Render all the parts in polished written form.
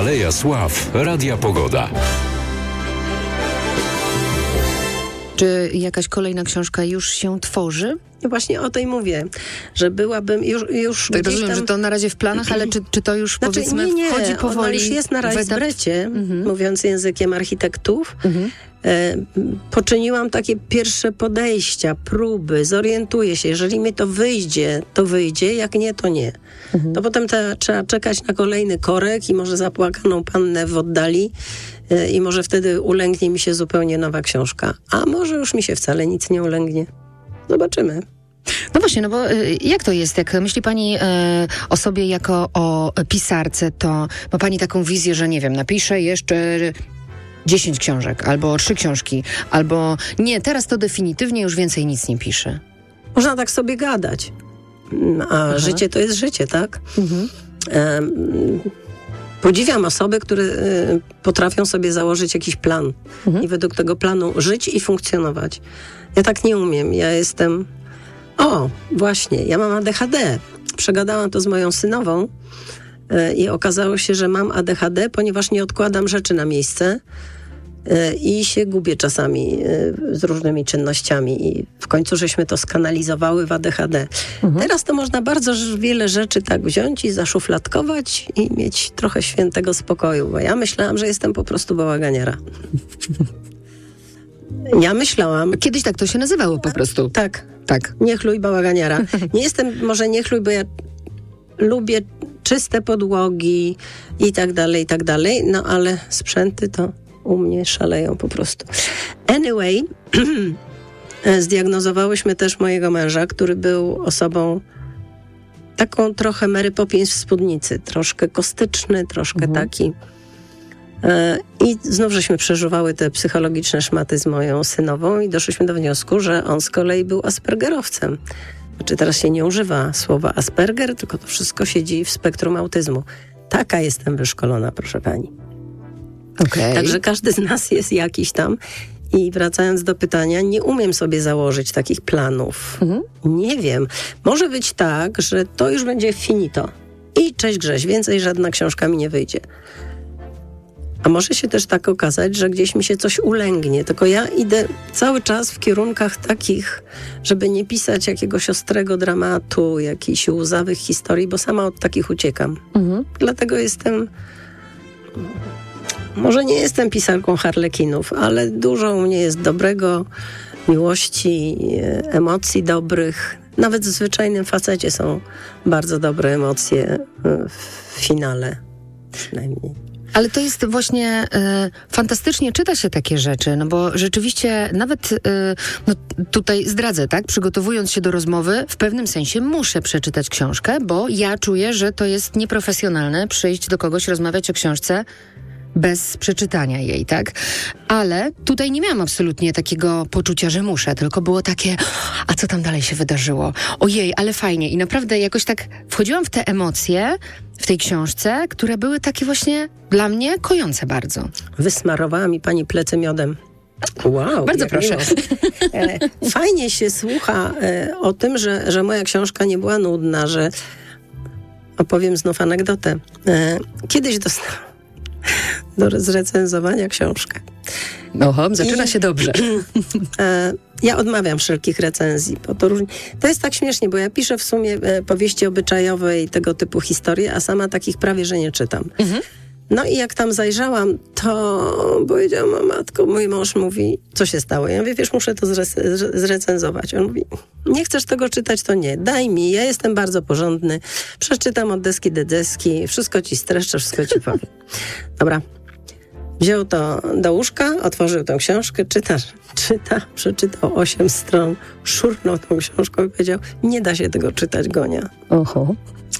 Aleja Sław, Radia Pogoda. Czy jakaś kolejna książka już się tworzy? I właśnie o tej mówię, że byłabym już Tak gdzieś rozumiem, tam... że to na razie w planach, ale czy to już powiedzmy nie, wchodzi powoli? Ona już jest na rajsbrecie, mówiąc językiem architektów. Poczyniłam takie pierwsze podejścia, próby, zorientuję się. Jeżeli mi to wyjdzie, jak nie, to nie. To potem trzeba czekać na kolejny korek i może zapłakaną pannę w oddali i może wtedy ulęgnie mi się zupełnie nowa książka. A może już mi się wcale nic nie ulęgnie. Zobaczymy. No właśnie, no bo jak to jest, jak myśli pani o sobie jako o pisarce, to ma pani taką wizję, że nie wiem, napiszę jeszcze 10 książek, albo 3 książki, albo nie, teraz to definitywnie już więcej nic nie piszę. Można tak sobie gadać. A życie to jest życie, tak? Podziwiam osoby, które potrafią sobie założyć jakiś plan i według tego planu żyć i funkcjonować. Ja tak nie umiem. Ja jestem... właśnie, ja mam ADHD. Przegadałam to z moją synową i okazało się, że mam ADHD, ponieważ nie odkładam rzeczy na miejsce i się gubię czasami z różnymi czynnościami i w końcu żeśmy to skanalizowały w ADHD. Teraz to można bardzo wiele rzeczy tak wziąć i zaszufladkować i mieć trochę świętego spokoju, bo ja myślałam, że jestem po prostu bałaganiara. Ja myślałam... Kiedyś tak to się nazywało po prostu. Tak. Tak. Niechluj bałaganiara. Nie jestem może niechluj, bo ja lubię czyste podłogi i tak dalej, no ale sprzęty to u mnie szaleją po prostu. Anyway, zdiagnozowałyśmy też mojego męża, który był osobą taką trochę Mary Poppins w spódnicy, troszkę kostyczny, troszkę taki. I znów żeśmy przeżuwały te psychologiczne szmaty z moją synową i doszliśmy do wniosku, że on z kolei był aspergerowcem. Znaczy teraz się nie używa słowa Asperger, tylko to wszystko siedzi w spektrum autyzmu. Taka jestem wyszkolona, proszę pani. Okay. Także każdy z nas jest jakiś tam. I wracając do pytania, nie umiem sobie założyć takich planów. Nie wiem. Może być tak, że to już będzie finito. I cześć Grześ, więcej żadna książka mi nie wyjdzie. A może się też tak okazać, że gdzieś mi się coś ulęgnie. Tylko ja idę cały czas w kierunkach takich, żeby nie pisać jakiegoś ostrego dramatu, jakichś łzawych historii, bo sama od takich uciekam. Dlatego jestem... Może nie jestem pisarką harlekinów, ale dużo u mnie jest dobrego, miłości, emocji dobrych. Nawet w zwyczajnym facecie są bardzo dobre emocje w finale przynajmniej. Ale to jest właśnie fantastycznie czyta się takie rzeczy, no bo rzeczywiście nawet no tutaj zdradzę, tak? Przygotowując się do rozmowy, w pewnym sensie muszę przeczytać książkę, bo ja czuję, że to jest nieprofesjonalne przyjść do kogoś, rozmawiać o książce bez przeczytania jej, tak? Ale tutaj nie miałam absolutnie takiego poczucia, że muszę, tylko było takie, a co tam dalej się wydarzyło? Ojej, ale fajnie. I naprawdę jakoś tak wchodziłam w te emocje w tej książce, które były takie właśnie dla mnie kojące bardzo. Wysmarowała mi pani plecy miodem. Wow, bardzo proszę. Fajnie się słucha o tym, że moja książka nie była nudna, że opowiem znów anegdotę. Kiedyś dostałam do zrecenzowania książkę. Oho, zaczyna się dobrze. Ja odmawiam wszelkich recenzji, bo to jest tak śmiesznie, bo ja piszę w sumie powieści obyczajowe i tego typu historie, a sama takich prawie, że nie czytam. No i jak tam zajrzałam, to powiedziałam, matko, mój mąż mówi, co się stało? Ja mówię, wiesz, muszę to zrecenzować. On mówi, nie chcesz tego czytać, to nie. Daj mi, ja jestem bardzo porządny. Przeczytam od deski do deski, wszystko ci streszczę, wszystko ci powiem. Dobra. Wziął to do łóżka, otworzył tę książkę, przeczytał 8 stron, szurnął tą książką i powiedział, nie da się tego czytać, Gonia. Oho.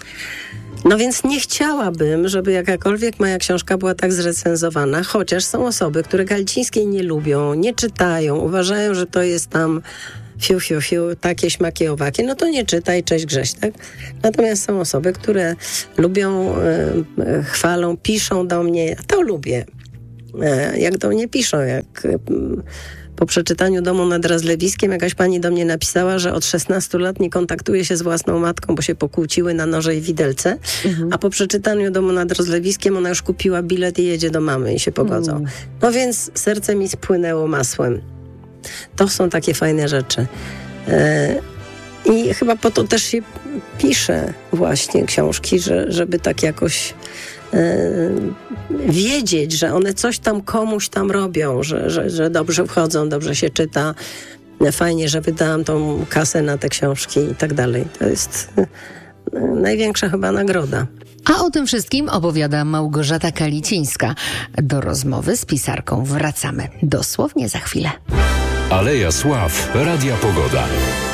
No więc nie chciałabym, żeby jakakolwiek moja książka była tak zrecenzowana, chociaż są osoby, które Galicińskiej nie lubią, nie czytają, uważają, że to jest tam fiu, takie śmakie owakie, no to nie czytaj, cześć Grześ, tak? Natomiast są osoby, które lubią, chwalą, piszą do mnie, to lubię. Jak do mnie piszą, jak Po przeczytaniu Domu nad Rozlewiskiem jakaś pani do mnie napisała, że od 16 lat nie kontaktuje się z własną matką, bo się pokłóciły na noże i widelce, a po przeczytaniu Domu nad Rozlewiskiem ona już kupiła bilet i jedzie do mamy i się pogodzą. No więc serce mi spłynęło masłem. To są takie fajne rzeczy. I chyba po to też się pisze właśnie książki, żeby tak jakoś wiedzieć, że one coś tam komuś tam robią, że dobrze wchodzą, dobrze się czyta. Fajnie, że wydałam tą kasę na te książki i tak dalej. To jest największa chyba nagroda. A o tym wszystkim opowiada Małgorzata Kalicińska. Do rozmowy z pisarką wracamy dosłownie za chwilę. Aleja Sław, Radia Pogoda.